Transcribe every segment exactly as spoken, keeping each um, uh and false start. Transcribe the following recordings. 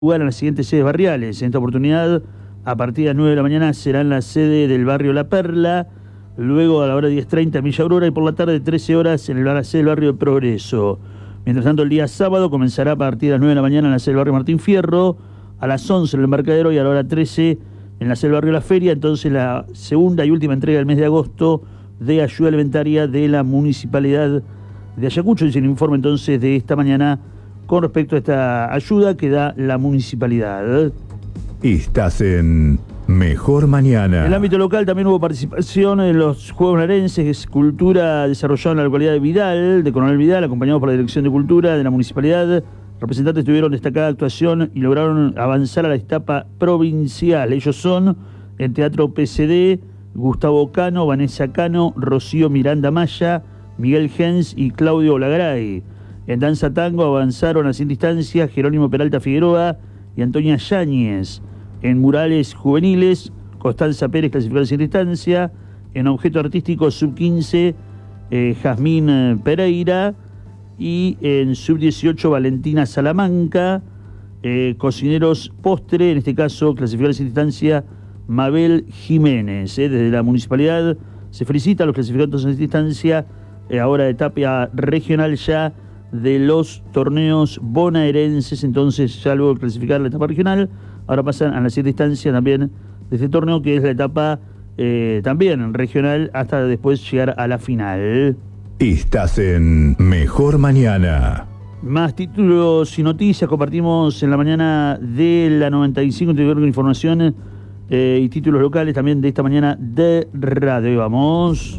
lugar en las siguientes sedes barriales. En esta oportunidad, a partir de las nueve de la mañana, será en la sede del barrio La Perla, luego a la hora diez treinta en Villa Aurora y por la tarde trece horas en la sede del barrio Progreso. Mientras tanto, el día sábado comenzará a partir de las nueve de la mañana en la sede del barrio Martín Fierro, a las once en el Embarcadero y a la hora trece en la sede del barrio La Feria. Entonces, la segunda y última entrega del mes de agosto de ayuda alimentaria de la Municipalidad de Ayacucho. Dice el informe entonces de esta mañana con respecto a esta ayuda que da la municipalidad. Estás en Mejor Mañana. En el ámbito local también hubo participación en los Juegos Bonaerenses, Cultura desarrollado en la localidad de Vidal, de Coronel Vidal, acompañados por la Dirección de Cultura de la Municipalidad. Representantes tuvieron destacada actuación y lograron avanzar a la etapa provincial. Ellos son el Teatro P C D, Gustavo Cano, Vanessa Cano, Rocío Miranda Maya, Miguel Gens y Claudio Olagaray. En danza tango avanzaron a la siguiente instancia Jerónimo Peralta Figueroa y Antonia Yáñez. En murales juveniles, Constanza Pérez clasificó a la siguiente instancia. En objeto artístico sub quince, eh, Jazmín Pereira. Y en sub dieciocho, Valentina Salamanca. Eh, cocineros postre, en este caso clasificó a la siguiente instancia Mabel Jiménez. Eh, desde la municipalidad se felicita a los clasificados en esta instancia. Eh, ahora etapa regional ya de los torneos bonaerenses. Entonces, ya luego de clasificar la etapa regional, ahora pasan a la siguiente instancia también de este torneo, que es la etapa eh, también regional, hasta después llegar a la final. Estás en Mejor Mañana. Más títulos y noticias compartimos en la mañana de la noventa y cinco, con información eh, y títulos locales también de esta mañana de radio. Vamos.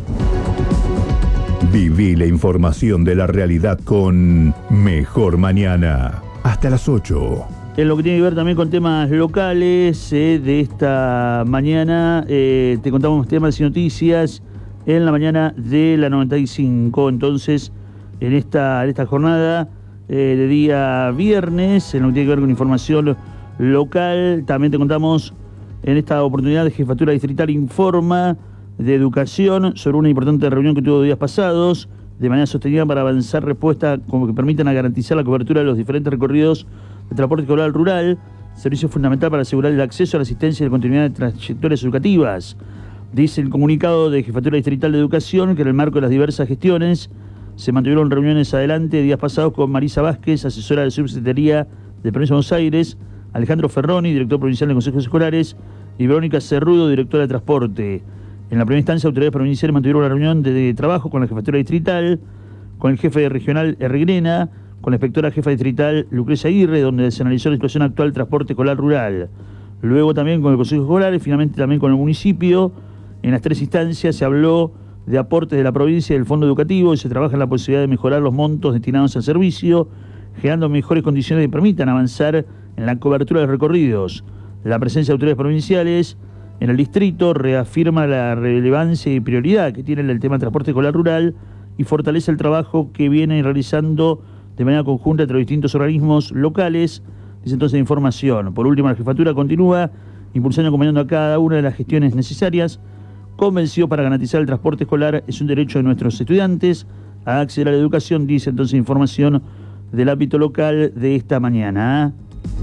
Viví la información de la realidad con Mejor Mañana. Hasta las ocho. En lo que tiene que ver también con temas locales eh, de esta mañana, eh, te contamos temas y noticias en la mañana de la noventa y cinco. Entonces, en esta, en esta jornada eh, de día viernes, en lo que tiene que ver con información local, también te contamos en esta oportunidad de Jefatura Distrital informa de Educación sobre una importante reunión que tuvo días pasados de manera sostenida para avanzar respuestas como que permitan a garantizar la cobertura de los diferentes recorridos de transporte escolar rural, servicio fundamental para asegurar el acceso a la asistencia y la continuidad de trayectorias educativas. Dice el comunicado de Jefatura Distrital de Educación que en el marco de las diversas gestiones se mantuvieron reuniones adelante días pasados con Marisa Vázquez, asesora de Subsecretaría de Provincia de Buenos Aires, Alejandro Ferroni, director provincial de Consejos Escolares, y Verónica Cerrudo, directora de Transporte. En la primera instancia, autoridades provinciales mantuvieron una reunión de, de trabajo con la Jefatura Distrital, con el jefe regional Herregrena, con la inspectora jefa distrital Lucrecia Aguirre, donde se analizó la situación actual del transporte escolar rural. Luego también con el Consejo Escolar y finalmente también con el municipio. En las tres instancias se habló de aportes de la provincia y del fondo educativo y se trabaja en la posibilidad de mejorar los montos destinados al servicio, generando mejores condiciones que permitan avanzar en la cobertura de los recorridos. La presencia de autoridades provinciales en el distrito reafirma la relevancia y prioridad que tiene el tema del transporte escolar rural y fortalece el trabajo que viene realizando de manera conjunta entre los distintos organismos locales. Dice entonces de información. Por último, la jefatura continúa impulsando y acompañando a cada una de las gestiones necesarias, convenció para garantizar el transporte escolar es un derecho de nuestros estudiantes a acceder a la educación, dice entonces información del ámbito local de esta mañana.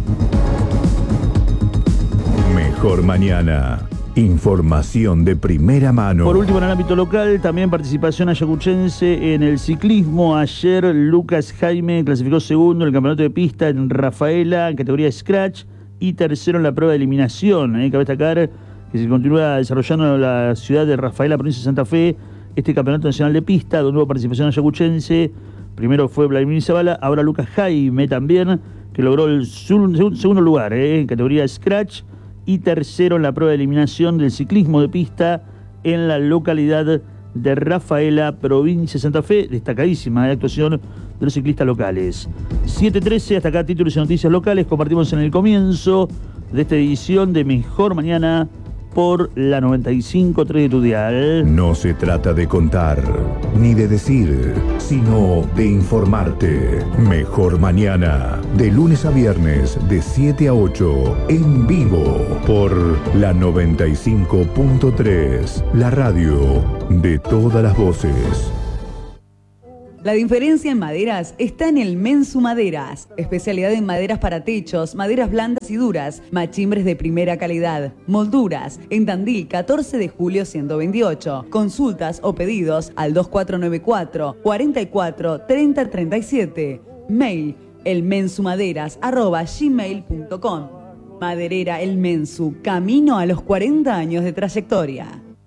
Mejor Mañana. Información de primera mano. Por último, en el ámbito local, también participación ayacuchense en el ciclismo. Ayer Lucas Jaime clasificó segundo en el campeonato de pista en Rafaela, en categoría Scratch, y tercero en la prueba de eliminación. Eh, cabe destacar que se continúa desarrollando en la ciudad de Rafaela, provincia de Santa Fe, este campeonato nacional de pista, donde hubo participación ayacuchense. Primero fue Vladimir Zavala, ahora Lucas Jaime también, que logró el segundo lugar eh, en categoría Scratch, y tercero en la prueba de eliminación del ciclismo de pista en la localidad de Rafaela, provincia de Santa Fe. Destacadísima la actuación de los ciclistas locales. siete trece, hasta acá títulos y noticias locales. Compartimos en el comienzo de esta edición de Mejor Mañana por la noventa y cinco tres de tu dial. No se trata de contar, ni de decir, sino de informarte. Mejor Mañana, de lunes a viernes, de siete a ocho, en vivo, por la noventa y cinco punto tres, la radio de todas las voces. La diferencia en maderas está en el Mensu Maderas. Especialidad en maderas para techos, maderas blandas y duras, machimbres de primera calidad, molduras. En Tandil, catorce de julio ciento veintiocho. Consultas o pedidos al dos cuatro nueve cuatro, cuarenta y cuatro, treinta treinta y siete. Mail elmensumaderas arroba gmail punto com. Maderera El Mensu, camino a los cuarenta años de trayectoria.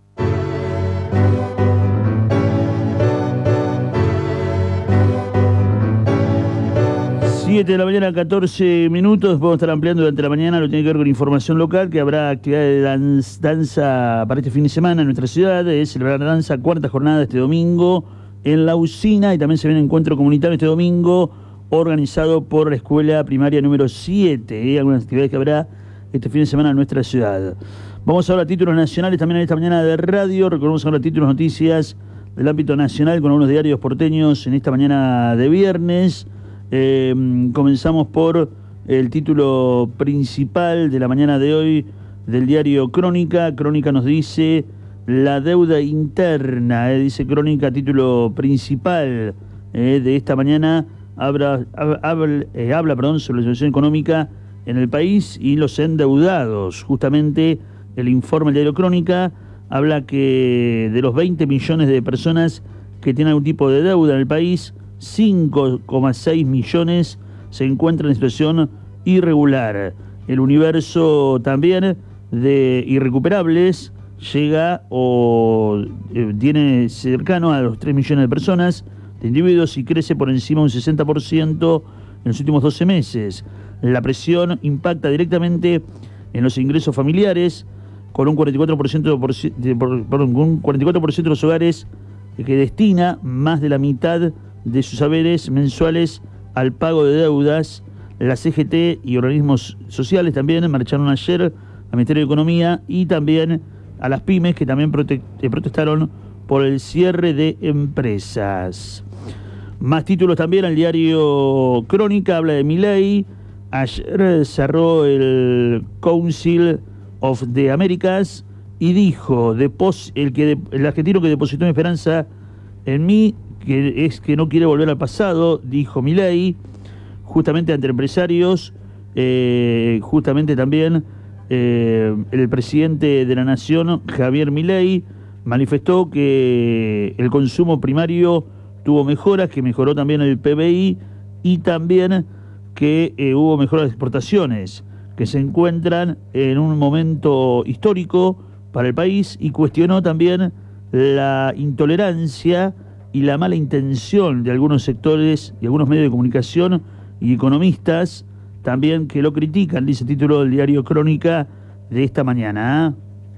siete de la mañana, catorce minutos. Vamos a estar ampliando durante la mañana lo que tiene que ver con información local, que habrá actividad de danza, danza para este fin de semana en nuestra ciudad. Es celebrar danza, cuarta jornada este domingo en la usina, y también se viene un encuentro comunitario este domingo organizado por la escuela primaria número siete. ¿eh? Algunas actividades que habrá este fin de semana en nuestra ciudad. Vamos ahora a títulos nacionales también en esta mañana de radio. Recordemos ahora títulos, noticias del ámbito nacional con algunos diarios porteños en esta mañana de viernes. Eh, comenzamos por el título principal de la mañana de hoy del diario Crónica. Crónica nos dice la deuda interna, eh, dice Crónica, título principal eh, de esta mañana. Habla, habla, eh, habla perdón, sobre la situación económica en el país y los endeudados. Justamente el informe del diario Crónica habla que de los veinte millones de personas que tienen algún tipo de deuda en el país, cinco coma seis millones se encuentran en situación irregular. El universo también de irrecuperables llega o eh, tiene cercano a los tres millones de personas, de individuos, y crece por encima de un sesenta por ciento en los últimos doce meses. La presión impacta directamente en los ingresos familiares, con un cuarenta y cuatro por ciento, por, de, por, perdón, con un cuarenta y cuatro por ciento de los hogares que destina más de la mitad de sus haberes mensuales al pago de deudas. La C G T y organismos sociales también marcharon ayer al Ministerio de Economía y también a las pymes, que también prote- protestaron por el cierre de empresas. Más títulos también. El diario Crónica habla de Milei. Ayer cerró el Council of the Americas y dijo, depos- el, que de- el argentino que depositó mi esperanza en mí, que es que no quiere volver al pasado, dijo Milei, justamente ante empresarios. eh, justamente también eh, el presidente de la Nación, Javier Milei, manifestó que el consumo primario tuvo mejoras, que mejoró también el P B I y también que eh, hubo mejoras de exportaciones, que se encuentran en un momento histórico para el país, y cuestionó también la intolerancia y la mala intención de algunos sectores y algunos medios de comunicación y economistas también que lo critican, dice el título del diario Crónica de esta mañana.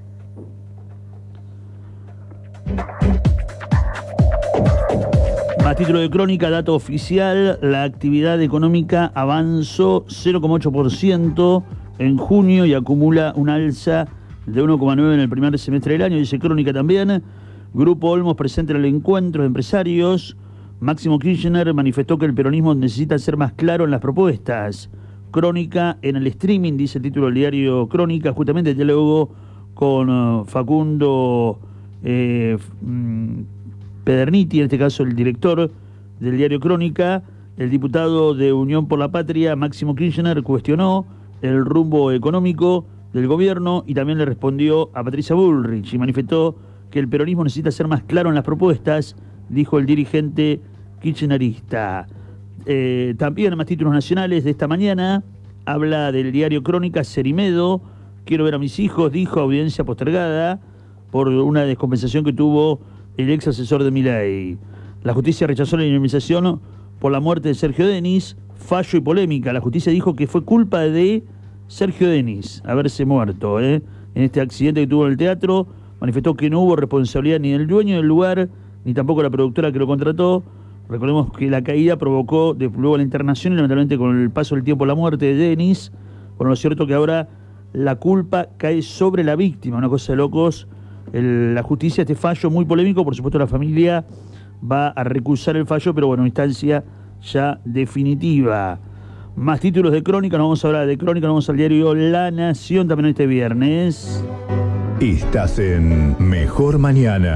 Más título de Crónica, dato oficial, la actividad económica avanzó cero coma ocho por ciento en junio y acumula un alza de uno coma nueve por ciento en el primer semestre del año, dice Crónica también. Grupo Olmos presente en el encuentro de empresarios. Máximo Kirchner manifestó que el peronismo necesita ser más claro en las propuestas. Crónica en el streaming, dice el título del diario Crónica, justamente el diálogo con uh, Facundo eh, Pederniti, en este caso el director del diario Crónica. El diputado de Unión por la Patria, Máximo Kirchner, cuestionó el rumbo económico del gobierno y también le respondió a Patricia Bullrich y manifestó que el peronismo necesita ser más claro en las propuestas, dijo el dirigente kirchnerista. Eh, también más títulos nacionales de esta mañana, habla del diario Crónica, Cerimedo, quiero ver a mis hijos, dijo, audiencia postergada por una descompensación que tuvo el ex asesor de Milei. La justicia rechazó la indemnización por la muerte de Sergio Denis, fallo y polémica. La justicia dijo que fue culpa de Sergio Denis haberse muerto ¿eh? en este accidente que tuvo en el teatro. Manifestó que no hubo responsabilidad ni del dueño del lugar, ni tampoco la productora que lo contrató. Recordemos que la caída provocó de luego la internación y lamentablemente con el paso del tiempo la muerte de Denis. Bueno, lo cierto que ahora la culpa cae sobre la víctima, una cosa de locos. El, la justicia, este fallo muy polémico, por supuesto la familia va a recusar el fallo, pero bueno, instancia ya definitiva. Más títulos de Crónica, nos vamos a hablar de Crónica, nos vamos al diario La Nación también este viernes. Estás en Mejor Mañana.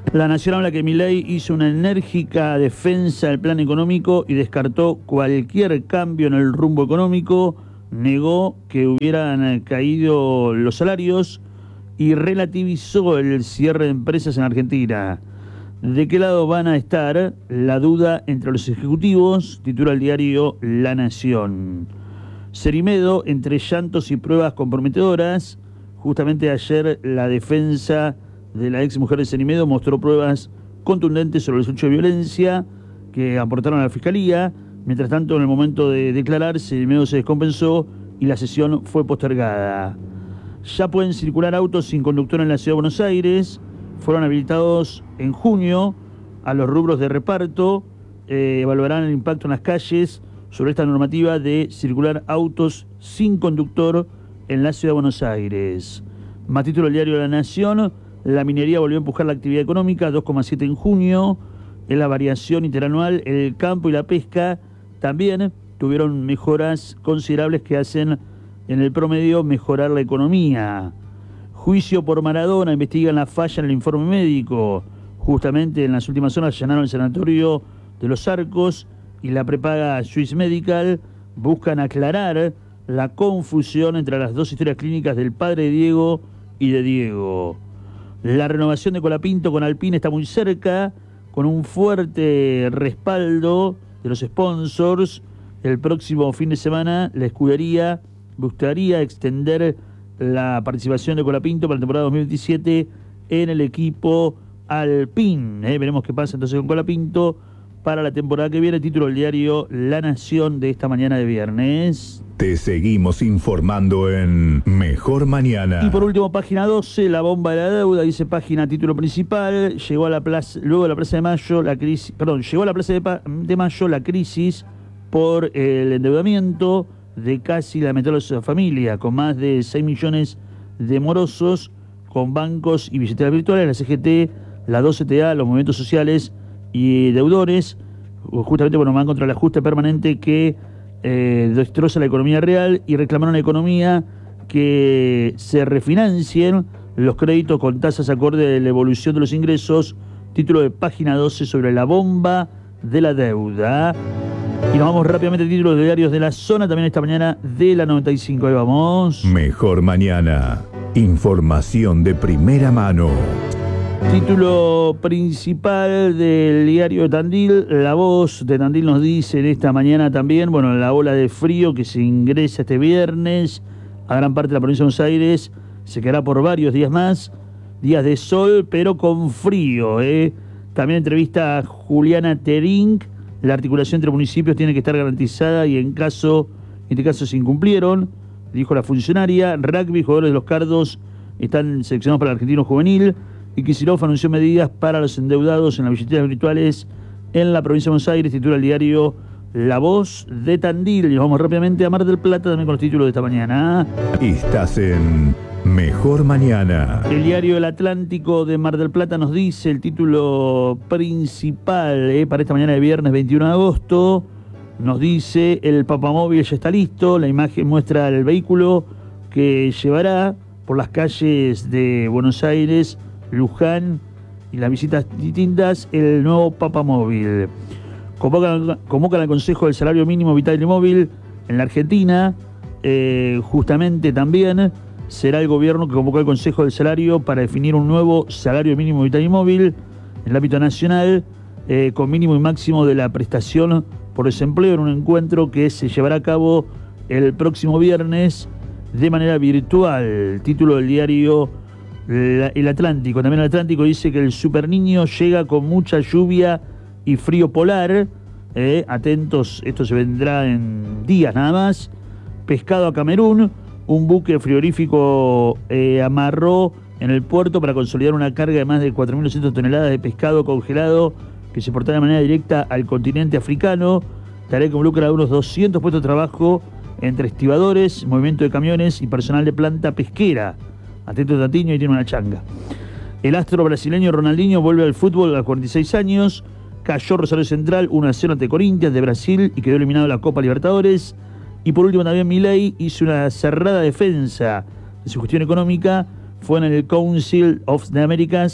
La Nación habla que Milei hizo una enérgica defensa del plan económico y descartó cualquier cambio en el rumbo económico, negó que hubieran caído los salarios y relativizó el cierre de empresas en Argentina. ¿De qué lado van a estar? La duda entre los ejecutivos, titula el diario La Nación. Cerimedo, entre llantos y pruebas comprometedoras. Justamente ayer la defensa de la ex mujer de Cerimedo mostró pruebas contundentes sobre los hechos de violencia que aportaron a la Fiscalía. Mientras tanto, en el momento de declarar, Cerimedo se descompensó y la sesión fue postergada. Ya pueden circular autos sin conductor en la Ciudad de Buenos Aires. Fueron habilitados en junio a los rubros de reparto. Eh, evaluarán el impacto en las calles sobre esta normativa de circular autos sin conductor en la Ciudad de Buenos Aires. Más título del diario La Nación. La minería volvió a empujar la actividad económica, dos coma siete en junio. En la variación interanual, el campo y la pesca también tuvieron mejoras considerables que hacen en el promedio mejorar la economía. Juicio por Maradona, investigan la falla en el informe médico. Justamente en las últimas horas allanaron el sanatorio de Los Arcos y la prepaga Swiss Medical. Buscan aclarar la confusión entre las dos historias clínicas del padre de Diego y de Diego. La renovación de Colapinto con Alpine está muy cerca, con un fuerte respaldo de los sponsors. El próximo fin de semana la escudería buscaría extender la participación de Colapinto para la temporada dos mil veintisiete en el equipo Alpine. Eh, veremos qué pasa entonces con Colapinto para la temporada que viene. Título del diario La Nación de esta mañana de viernes. Te seguimos informando en Mejor Mañana. Y por último, página doce, la bomba de la deuda, dice página, título principal. Llegó a la plaza, luego de la Plaza de Mayo, la crisis, perdón, llegó a la Plaza de, pa, de Mayo la crisis por el endeudamiento de casi la mitad de la familia, con más de seis millones de morosos, con bancos y billeteras virtuales, la C G T, la doce T A, los movimientos sociales y deudores, justamente bueno, van contra el ajuste permanente que eh, destroza la economía real y reclamaron a la economía que se refinancien los créditos con tasas acorde de la evolución de los ingresos. Título de página doce sobre la bomba de la deuda. Y nos vamos rápidamente a títulos de diarios de la zona, también esta mañana de la noventa y cinco. Ahí vamos. Mejor Mañana. Información de primera mano. Título principal del diario de Tandil. La Voz de Tandil nos dice en esta mañana también, bueno, la ola de frío que se ingresa este viernes a gran parte de la provincia de Buenos Aires se quedará por varios días más. Días de sol, pero con frío, ¿eh? También entrevista a Juliana Terink. La articulación entre municipios tiene que estar garantizada y en caso, en este caso se incumplieron, dijo la funcionaria. Rugby, jugadores de los Cardos están seleccionados para el argentino juvenil. Y Kicillof anunció medidas para los endeudados en las billeteras virtuales en la provincia de Buenos Aires. Titula el diario La Voz de Tandil. Y nos vamos rápidamente a Mar del Plata también con los títulos de esta mañana. Estás en Mejor Mañana. El diario El Atlántico de Mar del Plata nos dice el título principal eh, para esta mañana de viernes veintiuno de agosto. Nos dice el papamóvil ya está listo. La imagen muestra el vehículo que llevará por las calles de Buenos Aires, Luján y las visitas distintas el nuevo papamóvil. Convocan, convocan al Consejo del Salario Mínimo Vital y Móvil en la Argentina. Eh, justamente también será el gobierno que convocó al Consejo del Salario para definir un nuevo salario mínimo vital y móvil en el ámbito nacional, eh, con mínimo y máximo de la prestación por desempleo, en un encuentro que se llevará a cabo el próximo viernes de manera virtual. Título del diario El Atlántico. También el Atlántico dice que el superniño llega con mucha lluvia y frío polar. Eh, atentos, esto se vendrá en días nada más. Pescado a Camerún. Un buque frigorífico eh, amarró en el puerto para consolidar una carga de más de cuatro mil doscientas toneladas de pescado congelado que se portará de manera directa al continente africano. Tarea que involucra unos doscientos puestos de trabajo entre estibadores, movimiento de camiones y personal de planta pesquera. Atento Tatiño, y tiene una changa. El astro brasileño Ronaldinho vuelve al fútbol a los cuarenta y seis años. Cayó Rosario Central uno a cero ante Corinthians de Brasil y quedó eliminado de la Copa Libertadores. Y por último también Milei hizo una cerrada defensa de su gestión económica. Fue en el Council of the Americas,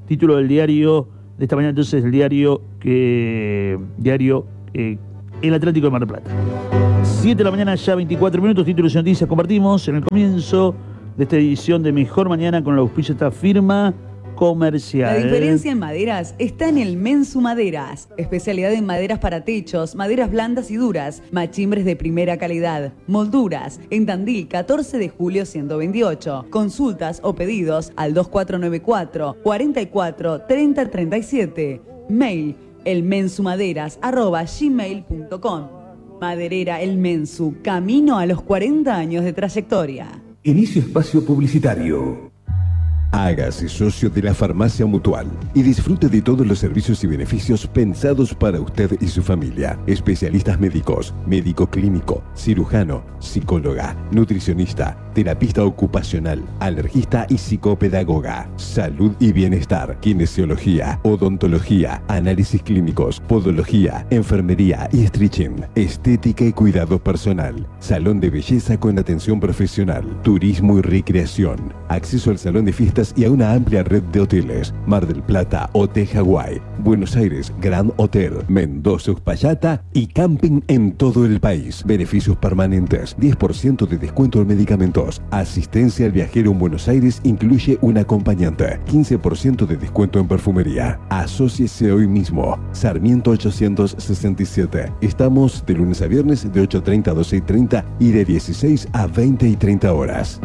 Título del diario de esta mañana, entonces, el diario que diario eh, El Atlántico de Mar del Plata. siete de la mañana, ya veinticuatro minutos, títulos y noticias compartimos en el comienzo de esta edición de Mejor Mañana con el auspicio de esta firma comercial. La diferencia en maderas está en el Mensu Maderas, especialidad en maderas para techos, maderas blandas y duras, machimbres de primera calidad, molduras, en Tandil, catorce de julio ciento veintiocho. Consultas o pedidos al dos cuatro nueve cuatro, cuarenta y cuatro, treinta treinta y siete. Mail elmensumaderas arroba gmail punto com. Maderera El Mensu, camino a los cuarenta años de trayectoria. Inicio espacio publicitario. Hágase socio de la Farmacia Mutual y disfrute de todos los servicios y beneficios pensados para usted y su familia. Especialistas médicos, médico clínico, cirujano, psicóloga, nutricionista, terapista ocupacional, alergista y psicopedagoga. Salud y bienestar, kinesiología, odontología, análisis clínicos, podología, enfermería y stretching, estética y cuidado personal, salón de belleza con atención profesional, turismo y recreación, acceso al salón de fiestas y a una amplia red de hoteles. Mar del Plata, Hotel Hawái, Buenos Aires, Grand Hotel, Mendoza, Uspallata y camping en todo el país. Beneficios permanentes, diez por ciento de descuento en medicamentos. Asistencia al viajero en Buenos Aires incluye un acompañante. quince por ciento de descuento en perfumería. Asóciese hoy mismo. Sarmiento ochocientos sesenta y siete. Estamos de lunes a viernes de ocho y treinta a doce y treinta y de dieciséis a veinte y treinta horas.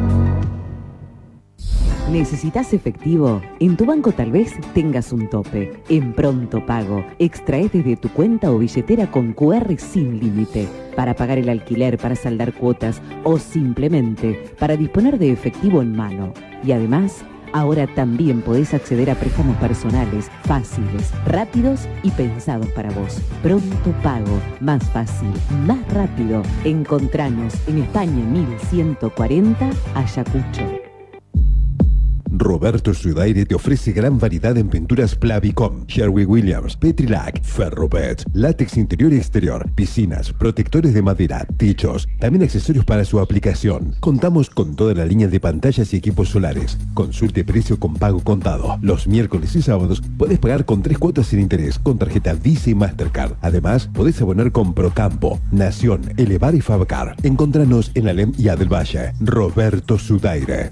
¿Necesitas efectivo? En tu banco tal vez tengas un tope. En Pronto Pago, extraes desde tu cuenta o billetera con cu erre sin límite para pagar el alquiler, para saldar cuotas o simplemente para disponer de efectivo en mano. Y además, ahora también podés acceder a préstamos personales, fáciles, rápidos y pensados para vos. Pronto Pago, más fácil, más rápido. Encontranos en España mil ciento cuarenta, Ayacucho. Roberto Sudaire te ofrece gran variedad en pinturas Plavicom, Sherwin Williams, Petrilac, Ferrobet, látex interior y exterior, piscinas, protectores de madera, techos, también accesorios para su aplicación. Contamos con toda la línea de pantallas y equipos solares. Consulte precio con pago contado. Los miércoles y sábados podés pagar con tres cuotas sin interés con tarjeta Visa y Mastercard. Además, podés abonar con Procampo, Nación, Elevar y Fabcar. Encontranos en Alem y Adel Valle. Roberto Sudaire.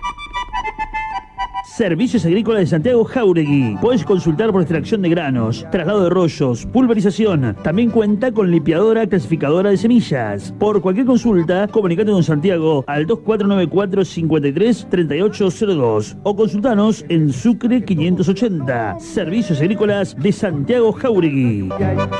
Servicios Agrícolas de Santiago Jáuregui. Puedes consultar por extracción de granos, traslado de rollos, pulverización. También cuenta con limpiadora clasificadora de semillas. Por cualquier consulta, comunicate con Santiago al dos cuatro nueve cuatro, cincuenta y tres, treinta y ocho cero dos o consultanos en Sucre quinientos ochenta. Servicios Agrícolas de Santiago Jáuregui.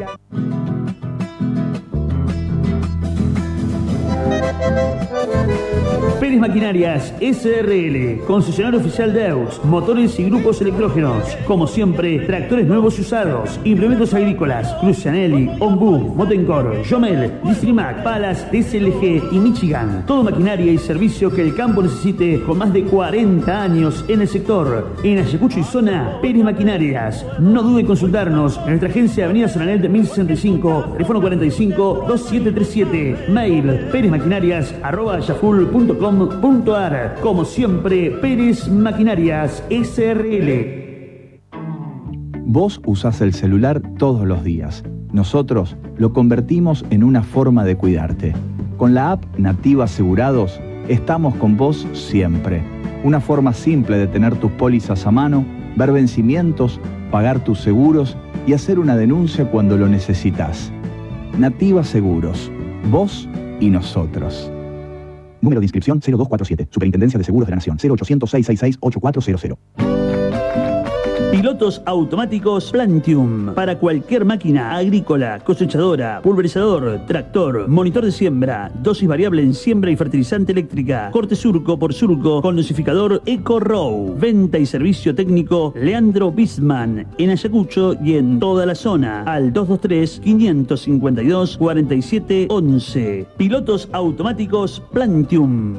Pérez Maquinarias S R L, concesionario oficial de E U S, motores y grupos electrógenos. Como siempre, tractores nuevos y usados, implementos agrícolas, Crucianelli, Ombú, Motencor, Jomel, Distrimac, Palas, D S L G y Michigan. Todo maquinaria y servicio que el campo necesite con más de cuarenta años en el sector. En Ayacucho y zona, Pérez Maquinarias. No dude en consultarnos en nuestra agencia Avenida Sonanet de mil sesenta y cinco, teléfono cuarenta y cinco, veintisiete treinta y siete, mail perezmaquinarias arroba yaful punto com punto ar. Como siempre, Pérez Maquinarias S R L. Vos usás el celular todos los días. Nosotros lo convertimos en una forma de cuidarte. Con la app Nativa Asegurados, estamos con vos siempre. Una forma simple de tener tus pólizas a mano, ver vencimientos, pagar tus seguros y hacer una denuncia cuando lo necesitas. Nativa Seguros. Vos y nosotros. Número de inscripción cero dos cuatro siete. Superintendencia de Seguros de la Nación. cero ochocientos, seiscientos sesenta y seis, ochenta y cuatro cero cero. Pilotos automáticos Plantium. Para cualquier máquina agrícola, cosechadora, pulverizador, tractor, monitor de siembra, dosis variable en siembra y fertilizante eléctrica, corte surco por surco con dosificador EcoRow. Venta y servicio técnico Leandro Bisman. En Ayacucho y en toda la zona. Al dos dos tres, cinco cinco dos, cuatro siete once. Pilotos automáticos Plantium.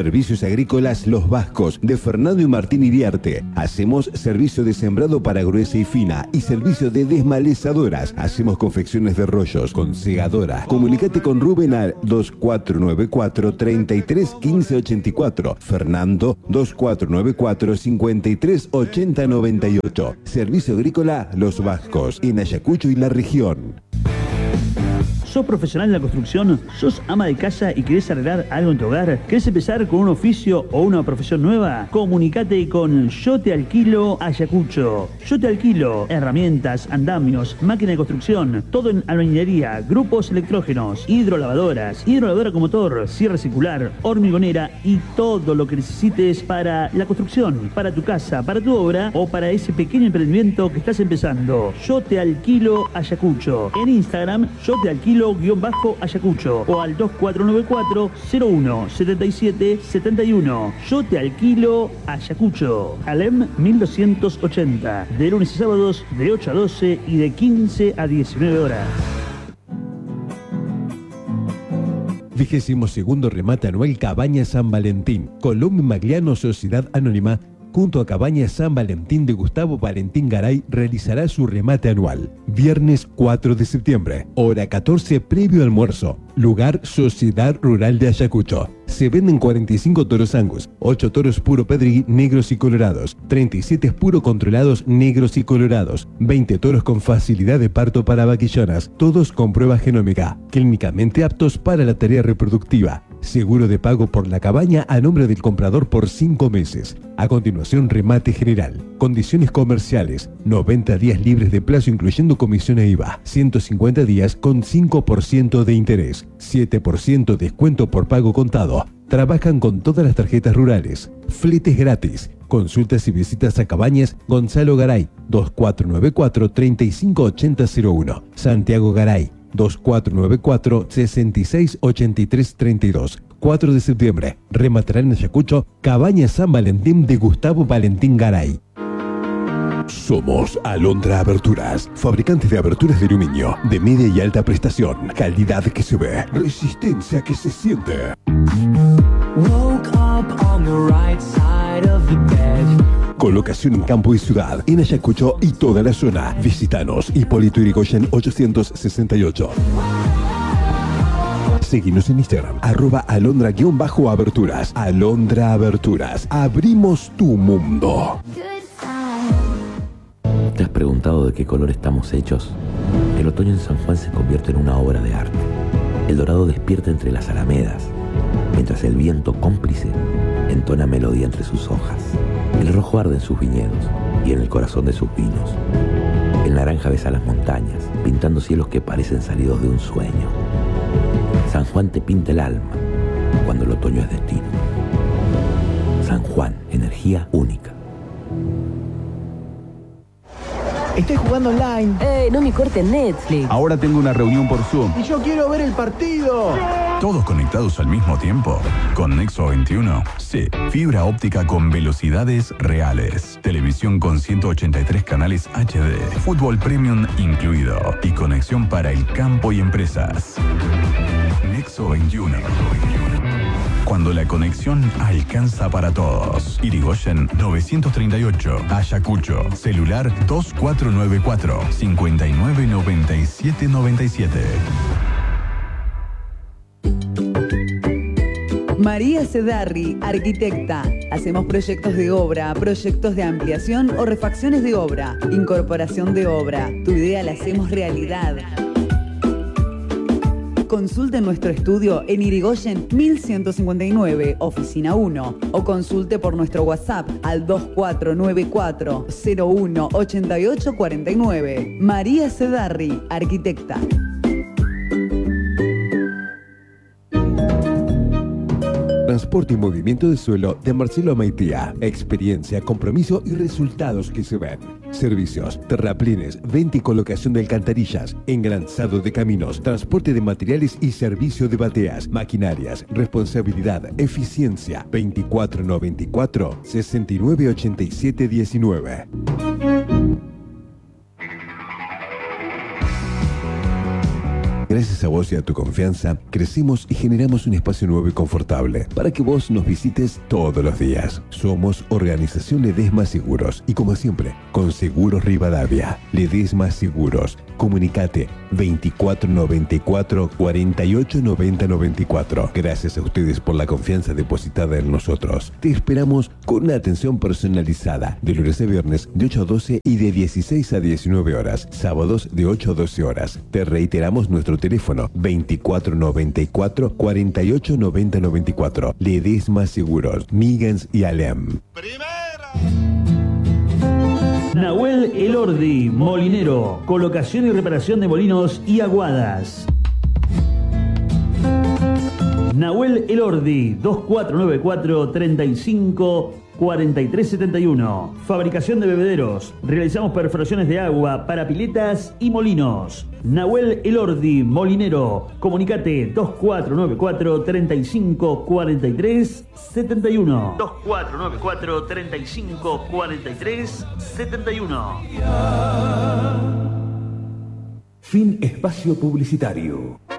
Servicios Agrícolas Los Vascos, de Fernando y Martín Iriarte. Hacemos servicio de sembrado para gruesa y fina y servicio de desmalezadoras. Hacemos confecciones de rollos con segadora. Comunicate con Rubén al dos cuatro nueve cuatro, treinta y tres, quince ochenta y cuatro. Fernando dos cuatro nueve cuatro, cincuenta y tres, ochenta noventa y ocho. Servicio Agrícola Los Vascos, en Ayacucho y la región. ¿Sos profesional en la construcción? ¿Sos ama de casa y querés arreglar algo en tu hogar? ¿Querés empezar con un oficio o una profesión nueva? Comunicate con Yo Te Alquilo Ayacucho. Yo Te Alquilo herramientas, andamios, máquina de construcción, todo en albañilería, grupos electrógenos, hidrolavadoras, hidrolavadora con motor, sierra circular, hormigonera y todo lo que necesites para la construcción, para tu casa, para tu obra o para ese pequeño emprendimiento que estás empezando. Yo Te Alquilo Ayacucho. En Instagram, Yo Te Alquilo guión bajo Ayacucho o al dos cuatro nueve cuatro, cero uno, setenta y siete, setenta y uno. Yo Te Alquilo Ayacucho. Alem mil doscientos ochenta. De lunes a sábados de ocho a doce y de quince a diecinueve horas. Vigésimo segundo remate anual Cabaña San Valentín. Colombo Magliano Sociedad Anónima, junto a Cabaña San Valentín de Gustavo Valentín Garay, realizará su remate anual. Viernes cuatro de septiembre, hora catorce, previo almuerzo. Lugar Sociedad Rural de Ayacucho. Se venden cuarenta y cinco toros Angus, ocho toros puro Pedregui negros y colorados, treinta y siete puro controlados negros y colorados, veinte toros con facilidad de parto para vaquillonas, todos con prueba genómica, clínicamente aptos para la tarea reproductiva. Seguro de pago por la cabaña a nombre del comprador por cinco meses. A continuación, remate general. Condiciones comerciales. noventa días libres de plazo incluyendo comisión e I V A. ciento cincuenta días con cinco por ciento de interés. siete por ciento descuento por pago contado. Trabajan con todas las tarjetas rurales. Fletes gratis. Consultas y visitas a Cabañas Gonzalo Garay. dos cuatro nueve cuatro, treinta y cinco ochenta cero uno. Santiago Garay. dos cuatro nueve cuatro, sesenta y seis ochenta y tres treinta y dos. cuatro de septiembre. Rematará en Ayacucho Cabaña San Valentín de Gustavo Valentín Garay. Somos Alondra Aberturas, fabricantes de aberturas de aluminio, de media y alta prestación, calidad que se ve, resistencia que se siente. Woke up on the right side of the bed. Colocación en campo y ciudad, en Ayacucho y toda la zona. Visítanos, Hipólito Yrigoyen ochocientos sesenta y ocho. Seguinos en Instagram, arroba alondra-aberturas. Alondra Aberturas, abrimos tu mundo. ¿Te has preguntado de qué color estamos hechos? El otoño en San Juan se convierte en una obra de arte. El dorado despierta entre las alamedas, mientras el viento cómplice entona melodía entre sus hojas. El rojo arde en sus viñedos y en el corazón de sus vinos. El naranja besa las montañas, pintando cielos que parecen salidos de un sueño. San Juan te pinta el alma cuando el otoño es destino. San Juan, energía única. Estoy jugando online. ¡Ey, no me cortes Netflix! Ahora tengo una reunión por Zoom. Y yo quiero ver el partido. ¿Todos conectados al mismo tiempo? ¿Con Nexo veintiuno? Sí. Fibra óptica con velocidades reales. Televisión con ciento ochenta y tres canales H D. Fútbol Premium incluido. Y conexión para el campo y empresas. Nexo veintiuno. Cuando la conexión alcanza para todos. Irigoyen novecientos treinta y ocho. Ayacucho. Celular dos cuatro nueve cuatro, cinco nueve nueve siete nueve siete. María Cedarri, arquitecta. Hacemos proyectos de obra, proyectos de ampliación o refacciones de obra, incorporación de obra. Tu idea la hacemos realidad. Consulte nuestro estudio en Irigoyen mil ciento cincuenta y nueve, oficina uno, o consulte por nuestro WhatsApp al dos cuatro nueve cuatro, cero uno, ochenta y ocho cuarenta y nueve. María Cedarri, arquitecta. Transporte y movimiento de suelo de Marcelo Maitía. Experiencia, compromiso y resultados que se ven. Servicios, terraplines, venta y colocación de alcantarillas, engranzado de caminos, transporte de materiales y servicio de bateas, maquinarias, responsabilidad, eficiencia. veinticuatro noventa y cuatro, sesenta y nueve ochenta y siete diecinueve. Gracias a vos y a tu confianza, crecimos y generamos un espacio nuevo y confortable para que vos nos visites todos los días. Somos Organización Ledesma Seguros y como siempre, con Seguros Rivadavia. Ledesma Seguros. Comunicate veinticuatro noventa y cuatro, cuarenta y ocho noventa noventa y cuatro. Gracias a ustedes por la confianza depositada en nosotros. Te esperamos con una atención personalizada de lunes a viernes de ocho a doce y de dieciséis a diecinueve horas. Sábados de ocho a doce horas. Te reiteramos nuestro teléfono veinticuatro noventa y cuatro, cuarenta y ocho noventa noventa y cuatro. Ledesma Seguros, Migans y Alem. Nahuel Elordi, molinero, colocación y reparación de molinos y aguadas. Nahuel Elordi, dos cuatro nueve cuatro, treinta y cinco, cuarenta y tres setenta y uno. Fabricación de bebederos. Realizamos perforaciones de agua para piletas y molinos. Nahuel Elordi, molinero. Comunicate dos cuatro nueve cuatro, treinta y cinco, cuarenta y tres setenta y uno. dos cuatro nueve cuatro, treinta y cinco, cuarenta y tres setenta y uno. Fin espacio publicitario.